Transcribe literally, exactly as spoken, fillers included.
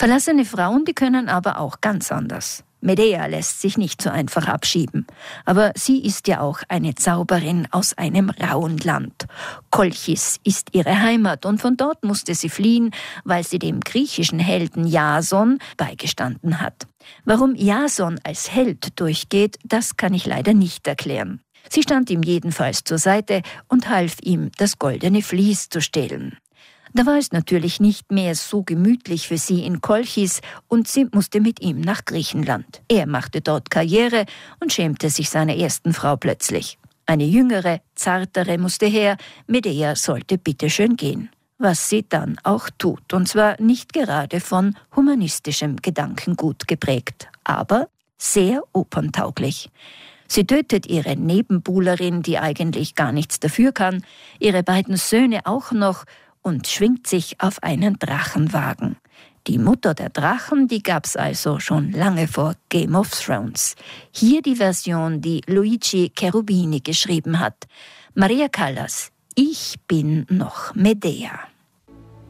Verlassene Frauen, die können aber auch ganz anders. Medea lässt sich nicht so einfach abschieben. Aber sie ist ja auch eine Zauberin aus einem rauen Land. Kolchis ist ihre Heimat und von dort musste sie fliehen, weil sie dem griechischen Helden Jason beigestanden hat. Warum Jason als Held durchgeht, das kann ich leider nicht erklären. Sie stand ihm jedenfalls zur Seite und half ihm, das goldene Vlies zu stehlen. Da war es natürlich nicht mehr so gemütlich für sie in Kolchis und sie musste mit ihm nach Griechenland. Er machte dort Karriere und schämte sich seiner ersten Frau plötzlich. Eine jüngere, zartere musste her, Medea sollte bitteschön gehen. Was sie dann auch tut, und zwar nicht gerade von humanistischem Gedankengut geprägt, aber sehr operntauglich. Sie tötet ihre Nebenbuhlerin, die eigentlich gar nichts dafür kann, ihre beiden Söhne auch noch, und schwingt sich auf einen Drachenwagen. Die Mutter der Drachen, die gab's also schon lange vor Game of Thrones. Hier die Version, die Luigi Cherubini geschrieben hat. Maria Callas, Ich bin noch Medea.